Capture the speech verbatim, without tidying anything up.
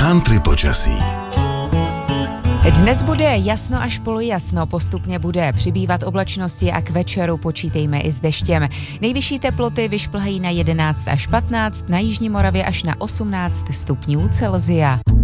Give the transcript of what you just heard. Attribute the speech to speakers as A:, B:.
A: Country počasí.
B: Dnes bude jasno až polojasno, postupně bude přibývat oblačnosti a k večeru počítejme i s deštěm. Nejvyšší teploty vyšplhají na jedenáct až patnáct, na jižní Moravě až na osmnáct stupňů Celsia.